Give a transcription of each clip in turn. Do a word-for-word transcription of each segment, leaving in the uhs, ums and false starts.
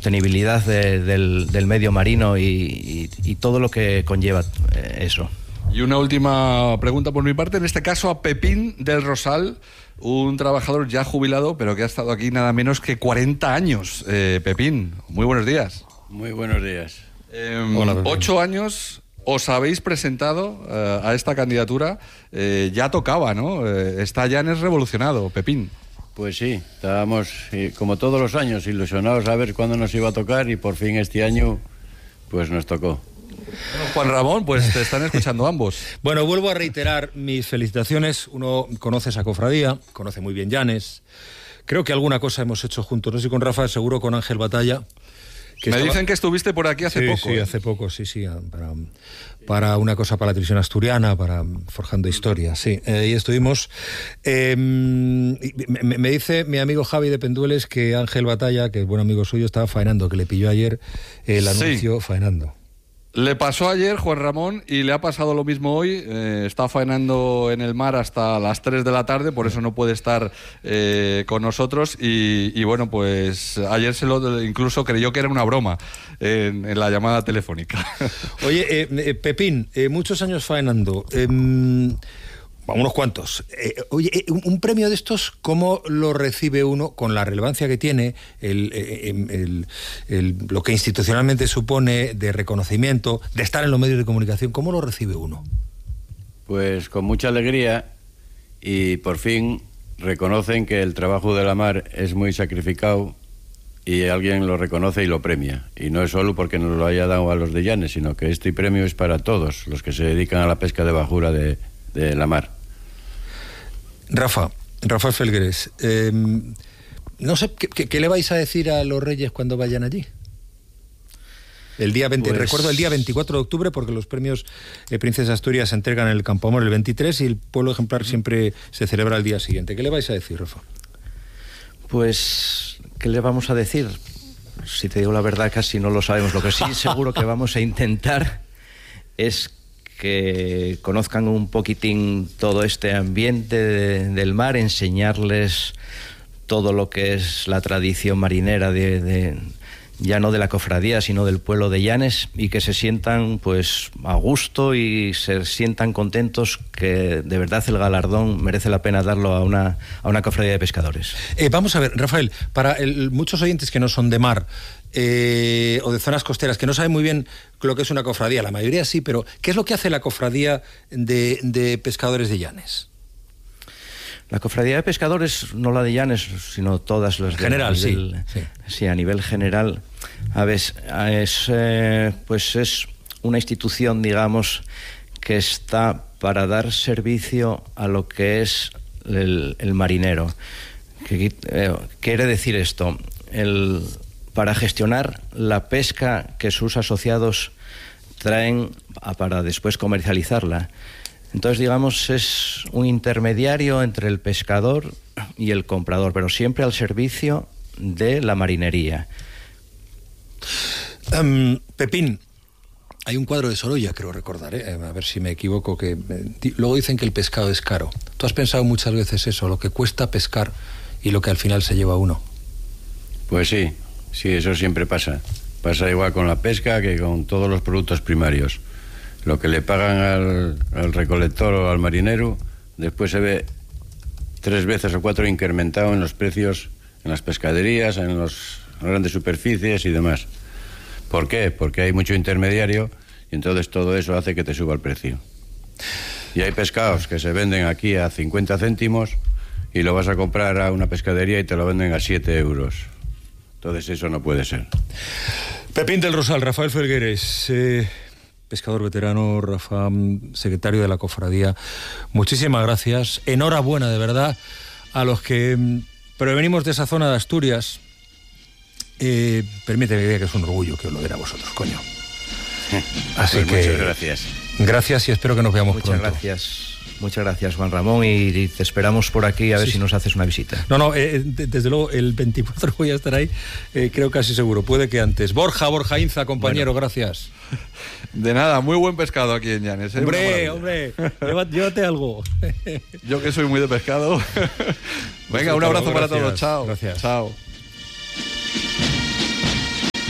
sostenibilidad de, del, del medio marino y, y, y todo lo que conlleva eso. Y una última pregunta por mi parte, en este caso a Pepín del Rosal, un trabajador ya jubilado, pero que ha estado aquí nada menos que cuarenta años. Eh, Pepín, muy buenos días. Muy buenos días. Eh, Hola, Pepín. Ocho años os habéis presentado eh, a esta candidatura, eh, ya tocaba, ¿no? Eh, está Llanes revolucionado, Pepín. Pues sí, estábamos, como todos los años, ilusionados a ver cuándo nos iba a tocar y por fin este año, pues nos tocó. Bueno, Juan Ramón, pues te están escuchando ambos. Bueno, vuelvo a reiterar mis felicitaciones. Uno conoce esa cofradía, conoce muy bien Llanes. Creo que alguna cosa hemos hecho juntos, no sé si con Rafa, seguro con Ángel Batalla. Que Me estaba... dicen que estuviste por aquí hace sí, poco. Sí, ¿eh? hace poco, sí, sí, para, para una cosa para la televisión asturiana, para Forjando Historia, sí. Eh, ahí estuvimos. Eh, me, me dice mi amigo Javi de Pendueles que Ángel Batalla, que es buen amigo suyo, estaba faenando, que le pilló ayer el anuncio sí. faenando. Le pasó ayer, Juan Ramón, y le ha pasado lo mismo hoy. Eh, está faenando en el mar hasta las tres de la tarde, por eso no puede estar eh, con nosotros. Y, y bueno, pues ayer se lo incluso creyó que era una broma en, en la llamada telefónica. Oye, eh, eh, Pepín, eh, muchos años faenando. Eh, unos cuantos. Eh, oye, eh, un, un premio de estos, ¿cómo lo recibe uno con la relevancia que tiene, el, el, el, el, lo que institucionalmente supone de reconocimiento, de estar en los medios de comunicación? ¿Cómo lo recibe uno? Pues con mucha alegría y por fin reconocen que el trabajo de la mar es muy sacrificado y alguien lo reconoce y lo premia. Y no es solo porque nos lo haya dado a los de Llanes, sino que este premio es para todos los que se dedican a la pesca de bajura de, de la mar. Rafa, Rafael Felgueres, eh, no sé, ¿qué, ¿qué le vais a decir a los reyes cuando vayan allí? El día veinte, pues... recuerdo el día veinticuatro de octubre, porque los premios eh, Princesa Asturias se entregan en el Campoamor el veintitrés y el pueblo ejemplar siempre se celebra el día siguiente. ¿Qué le vais a decir, Rafa? Pues, ¿qué le vamos a decir? Si te digo la verdad, casi no lo sabemos. Lo que sí seguro que vamos a intentar es que conozcan un poquitín todo este ambiente de, del mar, enseñarles todo lo que es la tradición marinera de, de ya no de la cofradía, sino del pueblo de Llanes, y que se sientan pues a gusto y se sientan contentos, que de verdad el galardón merece la pena darlo a una, a una cofradía de pescadores. Eh, vamos a ver, Rafael, para el, muchos oyentes que no son de mar, Eh, o de zonas costeras, que no saben muy bien lo que es una cofradía, la mayoría sí, pero ¿qué es lo que hace la cofradía de, de pescadores de Llanes? La cofradía de pescadores, no la de Llanes, sino todas las... En general, de, sí, sí. Sí, a nivel general. A ver, es, eh, pues es una institución, digamos, que está para dar servicio a lo que es el, el marinero. ¿Qué eh, quiere decir esto? El... para gestionar la pesca que sus asociados traen para después comercializarla. Entonces, digamos, es un intermediario entre el pescador y el comprador, pero siempre al servicio de la marinería. Um, Pepín, hay un cuadro de Sorolla, creo recordar, ¿eh? A ver si me equivoco, que eh, luego dicen que el pescado es caro. ¿Tú has pensado muchas veces eso, lo que cuesta pescar y lo que al final se lleva uno? Pues sí. Sí, eso siempre pasa. Pasa igual con la pesca que con todos los productos primarios. Lo que le pagan al, al recolector o al marinero, después se ve tres veces o cuatro incrementado en los precios, en las pescaderías, en las grandes superficies y demás. ¿Por qué? Porque hay mucho intermediario y entonces todo eso hace que te suba el precio. Y hay pescados que se venden aquí a cincuenta céntimos y lo vas a comprar a una pescadería y te lo venden a siete euros. Entonces eso no puede ser. Pepín del Rosal, Rafael Felgueres, eh, pescador veterano, Rafa, secretario de la cofradía. Muchísimas gracias. Enhorabuena, de verdad, a los que provenimos de esa zona de Asturias. Eh, permíteme que diga que es un orgullo que os lo den a vosotros, coño. Así pues que muchas gracias. Gracias y espero que nos veamos muchas pronto. Muchas gracias. Muchas gracias, Juan Ramón, y, y te esperamos por aquí a ver sí. si nos haces una visita. No, no, eh, de, desde luego el veinticuatro voy a estar ahí, eh, creo casi seguro, puede que antes. Borja, Borja Inza, compañero, bueno. Gracias. De nada, muy buen pescado aquí en Llanes. ¿eh? Hombre, hombre, llévate, llévate algo. Yo que soy muy de pescado. Venga, un abrazo para todos, chao. Gracias. Chao.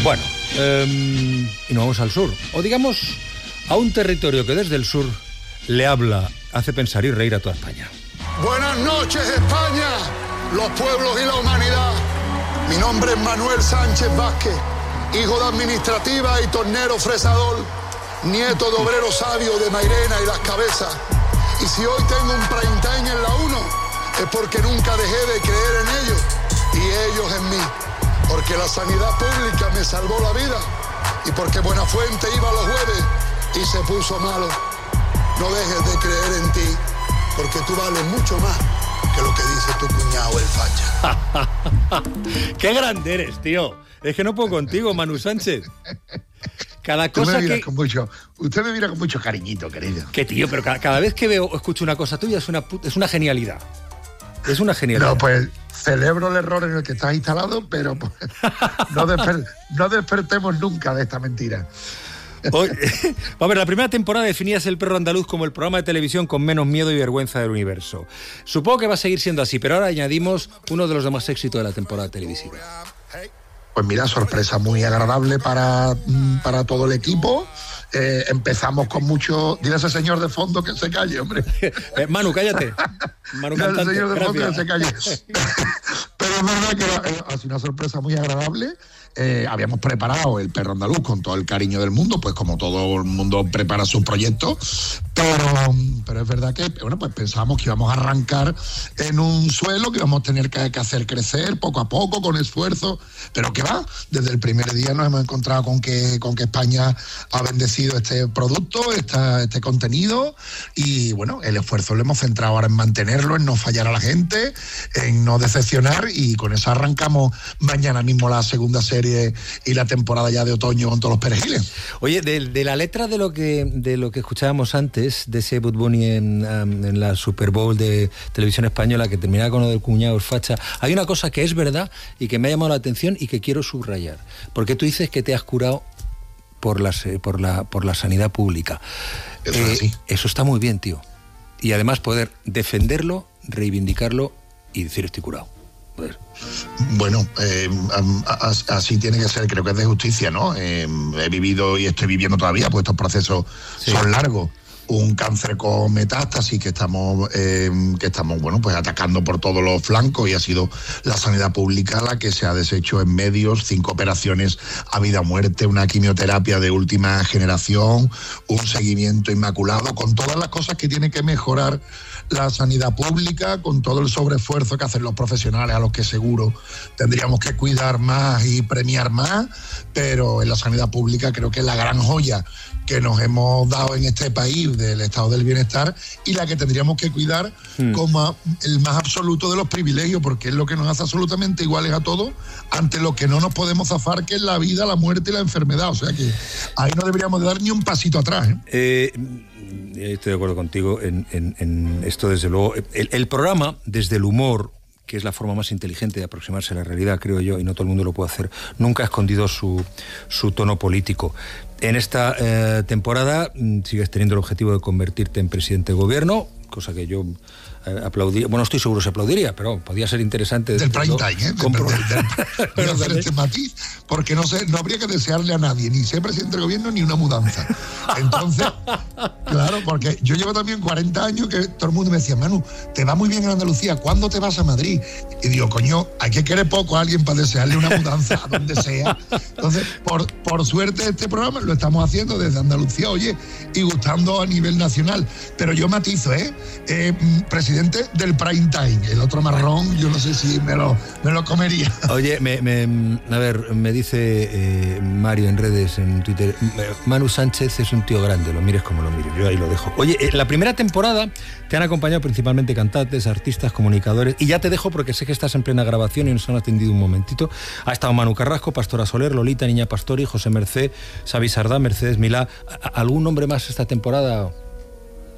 Bueno, eh, y nos vamos al sur, o digamos a un territorio que desde el sur le habla, hace pensar y reír a toda España. Buenas noches, España, los pueblos y la humanidad. Mi nombre es Manuel Sánchez Vázquez, hijo de administrativa y tornero fresador, nieto de obrero sabio de Mairena y Las Cabezas. Y si hoy tengo un prime time en la uno, es porque nunca dejé de creer en ellos y ellos en mí. Porque la sanidad pública me salvó la vida y porque Buenafuente iba los jueves y se puso malo. No dejes de creer en ti, porque tú vales mucho más que lo que dice tu cuñado el facha. ¡Qué grande eres, tío! Es que no puedo contigo, Manu Sánchez. Cada cosa me que... Con mucho, usted me mira con mucho cariñito, querido. ¿Qué tío? Pero cada, cada vez que veo o escucho una cosa tuya es una, es una genialidad. Es una genialidad. No, pues celebro el error en el que estás instalado, pero pues, no, desper, no despertemos nunca de esta mentira. Hoy, a ver, la primera temporada definías El Perro Andaluz como el programa de televisión con menos miedo y vergüenza del universo. Supongo que va a seguir siendo así, pero ahora añadimos uno de los demás éxitos de la temporada televisiva. Pues mira, sorpresa muy agradable para, para todo el equipo. Eh, empezamos con mucho... Dile a ese señor de fondo que se calle, hombre. eh, Manu, cállate. Manu Dile cantante, al señor de gracias. fondo que se calle. Pero es verdad que eh, ha sido una sorpresa muy agradable. Eh, habíamos preparado El Perro Andaluz con todo el cariño del mundo, pues como todo el mundo prepara sus proyectos, pero, pero es verdad que bueno, pues pensábamos que íbamos a arrancar en un suelo que íbamos a tener que, que hacer crecer poco a poco, con esfuerzo, pero que va, desde el primer día nos hemos encontrado con que, con que España ha bendecido este producto, esta, este contenido, y bueno, el esfuerzo lo hemos centrado ahora en mantenerlo, en no fallar a la gente, en no decepcionar, y con eso arrancamos mañana mismo la segunda serie y la temporada ya de otoño con todos los perejiles. Oye, de, de la letra de lo que de lo que escuchábamos antes, de ese Bud Bunny en, um, en la Super Bowl de Televisión Española, que terminaba con lo del cuñado el facha, hay una cosa que es verdad y que me ha llamado la atención y que quiero subrayar, porque tú dices que te has curado por, las, por, la, por la sanidad pública. Eso eh, es así. Eso está muy bien, tío. Y además poder defenderlo, reivindicarlo y decir estoy curado. Joder. Bueno, eh, así tiene que ser, creo que es de justicia, ¿no? Eh, he vivido y estoy viviendo todavía, pues estos procesos sí. son largos. Un cáncer con metástasis que estamos, eh, que estamos, bueno, pues atacando por todos los flancos, y ha sido la sanidad pública la que se ha deshecho en medios, cinco operaciones a vida o muerte, una quimioterapia de última generación, un seguimiento inmaculado, con todas las cosas que tiene que mejorar la sanidad pública, con todo el sobreesfuerzo que hacen los profesionales, a los que seguro tendríamos que cuidar más y premiar más, pero en la sanidad pública creo que es la gran joya que nos hemos dado en este país del estado del bienestar, y la que tendríamos que cuidar hmm. como el más absoluto de los privilegios, porque es lo que nos hace absolutamente iguales a todos ante lo que no nos podemos zafar, que es la vida, la muerte y la enfermedad. O sea que ahí no deberíamos dar ni un pasito atrás, ¿eh? Eh, estoy de acuerdo contigo en, en, en esto, desde luego. El, el programa, desde el humor, que es la forma más inteligente de aproximarse a la realidad, creo yo, y no todo el mundo lo puede hacer, nunca ha escondido su, su tono político. En esta eh, temporada sigues teniendo el objetivo de convertirte en presidente de gobierno, cosa que yo eh, aplaudiría, bueno, estoy seguro se aplaudiría, pero podía ser interesante. Del prime time, ¿eh? Compro... Del, del, del, de hacer este matiz, porque no sé, no habría que desearle a nadie, ni ser presidente del gobierno, ni una mudanza. Entonces, claro, porque yo llevo también cuarenta años que todo el mundo me decía, Manu, te va muy bien en Andalucía, ¿cuándo te vas a Madrid? Y digo, coño, hay que querer poco a alguien para desearle una mudanza a donde sea. Entonces, por, por suerte este programa lo estamos haciendo desde Andalucía, oye, y gustando a nivel nacional. Pero yo matizo, ¿eh? eh presidente del prime time, el otro marrón, yo no sé si me lo, me lo comería. Oye, me, me, a ver, me dice eh, Mario en redes, en Twitter, Manu Sánchez es un tío grande, lo mires como lo mires, yo ahí lo dejo. Oye, eh, la primera temporada te han acompañado principalmente cantantes, artistas, comunicadores, y ya te dejo porque sé que estás en plena grabación y nos han atendido un momentito. Ha estado Manu Carrasco, Pastora Soler, Lolita, Niña Pastori, José Mercé, Xavi Sardá, Mercedes Milá. ¿Algún nombre más esta temporada?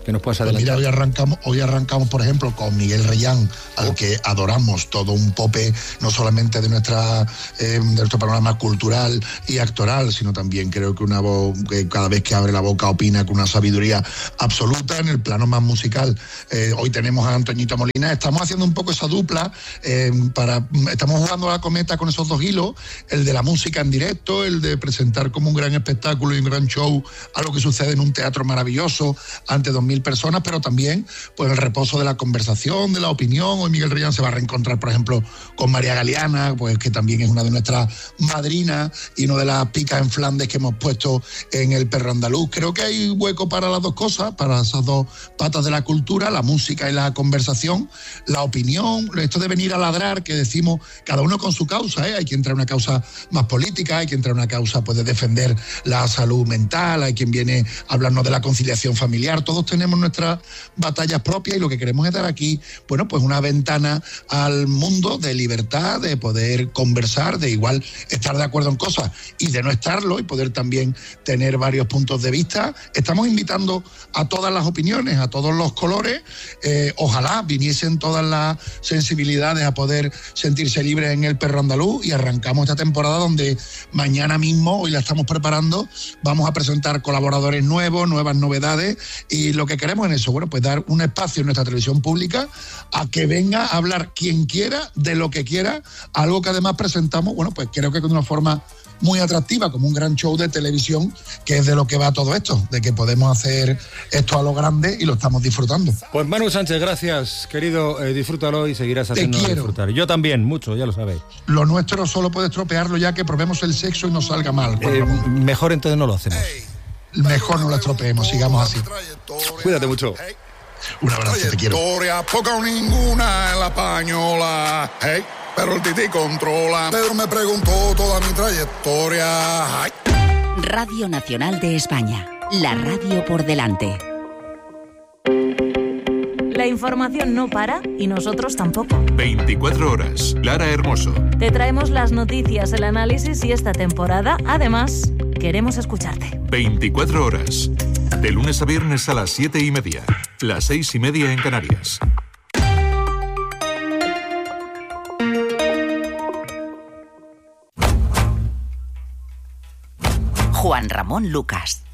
que nos puedas Pues adelantar. mira, hoy arrancamos, hoy arrancamos, por ejemplo, con Miguel Reyán, al que adoramos, todo un pope, no solamente de nuestra eh, de nuestro panorama cultural y actoral, sino también creo que una voz que cada vez que abre la boca opina con una sabiduría absoluta. En el plano más musical, eh, hoy tenemos a Antoñito Molina. Estamos haciendo un poco esa dupla, eh, para estamos jugando a la cometa con esos dos hilos, el de la música en directo, el de presentar como un gran espectáculo y un gran show algo que sucede en un teatro maravilloso ante dos mil personas, pero también pues el reposo de la conversación, de la opinión. Hoy Miguel Reyán se va a reencontrar, por ejemplo, con María Galeana, pues que también es una de nuestras madrinas y una de las picas en Flandes que hemos puesto en el Perro Andaluz. Creo que hay hueco para las dos cosas, para esas dos patas de la cultura, la música y la conversación, la opinión, esto de venir a ladrar, que decimos cada uno con su causa, ¿eh? Hay quien trae una causa más política, hay quien trae una causa pues, de defender la salud mental, hay quien viene a hablarnos de la conciliación familiar. Todos tenemos nuestras batallas propias y lo que queremos es dar aquí, bueno, pues una ventana al mundo de libertad, de poder conversar, de igual estar de acuerdo en cosas y de no estarlo y poder también tener varios puntos de vista. Estamos invitando a todas las opiniones, a todos los colores. Eh, ojalá viniesen todas las sensibilidades a poder sentirse libres en el Perro Andaluz y arrancamos esta temporada donde mañana mismo, hoy la estamos preparando, vamos a presentar colaboradores nuevos, nuevas novedades y lo que queremos en eso, bueno, pues dar un espacio en nuestra televisión pública a que venga a hablar quien quiera, de lo que quiera, algo que además presentamos, bueno, pues creo que de una forma muy atractiva, como un gran show de televisión, que es de lo que va todo esto, de que podemos hacer esto a lo grande y lo estamos disfrutando. Pues Manu Sánchez, gracias, querido, eh, disfrútalo y seguirás haciéndolo disfrutar. Yo también, mucho, ya lo sabéis. Lo nuestro solo puede estropearlo ya que probemos el sexo y nos salga mal. Eh, mejor entonces no lo hacemos. Mejor no lo estropeemos, sigamos así. Cuídate mucho. Un abrazo, te quiero. Poca o ninguna en la española, hey, pero el Titi controla. Pedro me preguntó toda mi trayectoria. Ay. Radio Nacional de España, la radio por delante. La información no para y nosotros tampoco. veinticuatro horas. Lara Hermoso. Te traemos las noticias, el análisis y esta temporada, además, queremos escucharte. veinticuatro horas. De lunes a viernes a las siete y media. Las seis y media en Canarias. Juan Ramón Lucas.